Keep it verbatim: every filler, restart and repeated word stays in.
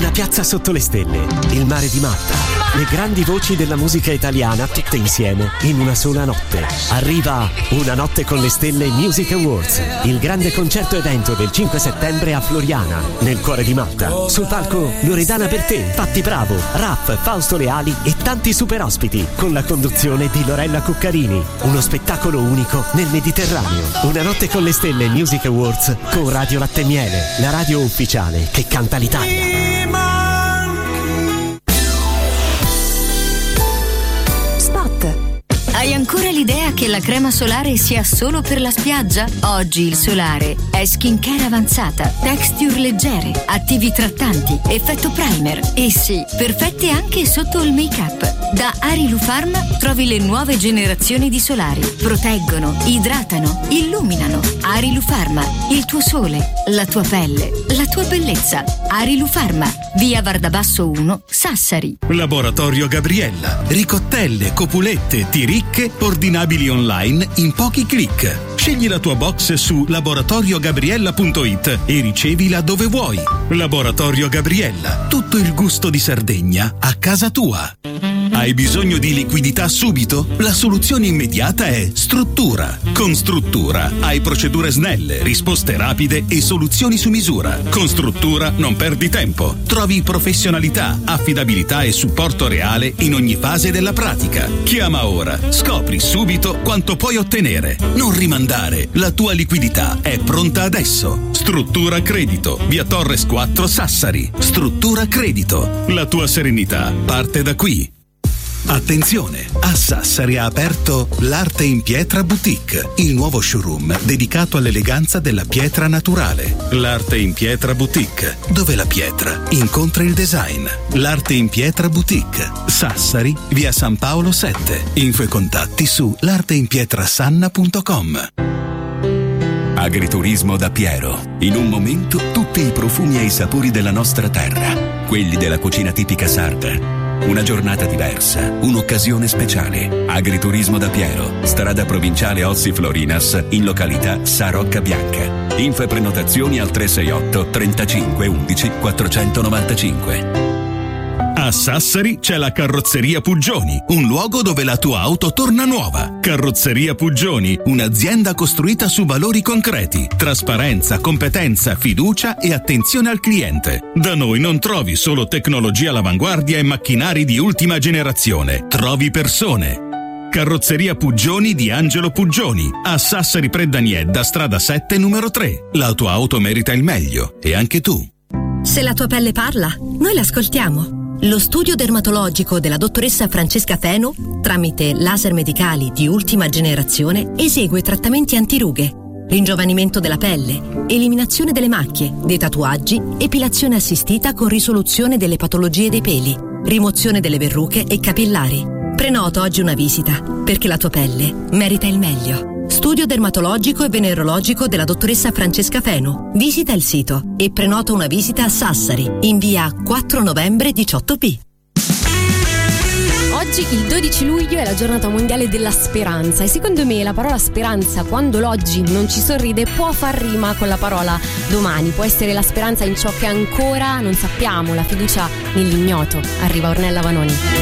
Una piazza sotto le stelle, il mare di Malta, le grandi voci della musica italiana tutte insieme in una sola notte. Arriva Una notte con le stelle Music Awards, il grande concerto evento del cinque settembre a Floriana, nel cuore di Malta. Sul palco Loredana Bertè, Patti Bravo, Raff, Fausto Leali e tanti super ospiti, con la conduzione di Lorella Cuccarini. Uno spettacolo unico nel Mediterraneo. Una notte con le stelle Music Awards con Radio Latte e Miele, la radio ufficiale che canta l'Italia. Hai ancora l'idea che la crema solare sia solo per la spiaggia? Oggi il solare è skincare avanzata, texture leggere, attivi trattanti, effetto primer e sì, perfette anche sotto il make-up. Da Arilu Pharma trovi le nuove generazioni di solari. Proteggono, idratano, illuminano. Arilu Pharma, il tuo sole, la tua pelle, la tua bellezza. Arilu Pharma, via Vardabasso uno, Sassari. Laboratorio Gabriella. Ricottelle, copulette, tiricche ordinabili online in pochi click. Scegli la tua box su laboratorio gabriella punto it e ricevila dove vuoi. Laboratorio Gabriella, tutto il gusto di Sardegna a casa tua. Hai bisogno di liquidità subito? La soluzione immediata è Struttura. Con Struttura hai procedure snelle, risposte rapide e soluzioni su misura. Con Struttura non perdi tempo. Trovi professionalità, affidabilità e supporto reale in ogni fase della pratica. Chiama ora. Scopri subito quanto puoi ottenere. Non rimandare. La tua liquidità è pronta adesso. Struttura Credito. Via Torres quattro Sassari. Struttura Credito. La tua serenità parte da qui. Attenzione! A Sassari ha aperto l'Arte in Pietra Boutique, il nuovo showroom dedicato all'eleganza della pietra naturale. L'Arte in Pietra Boutique, dove la pietra incontra il design. L'Arte in Pietra Boutique, Sassari, via San Paolo sette. Info e contatti su l'arteinpietrasanna punto com. Agriturismo da Piero. In un momento tutti i profumi e i sapori della nostra terra, quelli della cucina tipica sarda. Una giornata diversa, un'occasione speciale. Agriturismo da Piero, strada provinciale Ossi Florinas, in località Sarocca Bianca. Info e prenotazioni al tre sei otto trentacinque undici quattrocentonovantacinque. A Sassari c'è la Carrozzeria Puggioni, un luogo dove la tua auto torna nuova. Carrozzeria Puggioni, un'azienda costruita su valori concreti, trasparenza, competenza, fiducia e attenzione al cliente. Da noi non trovi solo tecnologia all'avanguardia e macchinari di ultima generazione, trovi persone. Carrozzeria Puggioni di Angelo Puggioni, a Sassari Preddaniedda, strada sette, numero tre. La tua auto merita il meglio, e anche tu. Se la tua pelle parla, noi l'ascoltiamo. Lo studio dermatologico della dottoressa Francesca Feno, tramite laser medicali di ultima generazione, esegue trattamenti antirughe, ringiovanimento della pelle, eliminazione delle macchie, dei tatuaggi, epilazione assistita con risoluzione delle patologie dei peli, rimozione delle verruche e capillari. Prenota oggi una visita, perché la tua pelle merita il meglio. Studio dermatologico e venerologico della dottoressa Francesca Feno. Visita il sito e prenota una visita a Sassari, in via quattro novembre diciotto B. Oggi, il dodici luglio, è la giornata mondiale della speranza e secondo me la parola speranza, quando l'oggi non ci sorride, può far rima con la parola domani. Può essere la speranza in ciò che ancora non sappiamo, la fiducia nell'ignoto. Arriva Ornella Vanoni.